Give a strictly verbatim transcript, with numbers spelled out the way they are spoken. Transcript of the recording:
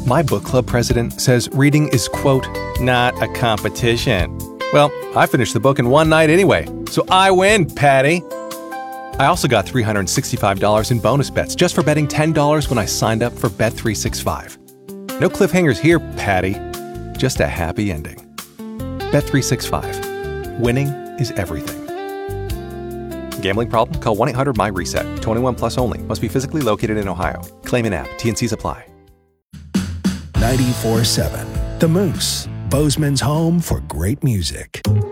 My book club president says reading is, quote, not a competition. Well, I finished the book in one night anyway, so I win, Patty. I also got three hundred sixty-five dollars in bonus bets just for betting ten dollars when I signed up for Bet three sixty-five. No cliffhangers here, Patty. Just a happy ending. Bet three sixty-five. Winning is everything. Gambling problem? Call one eight hundred my reset. twenty-one plus only. Must be physically located in Ohio. Claim in app. T N Cs apply. ninety-four seven The Moose, Bozeman's home for great music.